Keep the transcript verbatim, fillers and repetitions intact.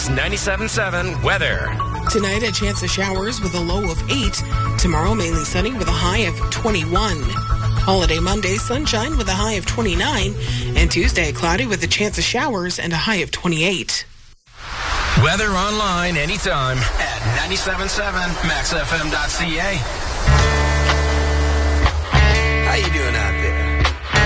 K's ninety-seven point seven weather. Tonight, a chance of showers with a low of eight. Tomorrow, mainly sunny with a high of twenty-one. Holiday Monday, sunshine with a high of twenty-nine. And Tuesday, cloudy with a chance of showers and a high of twenty-eight. Weather online anytime at ninety-seven point seven max f m dot c a. How you doing out there?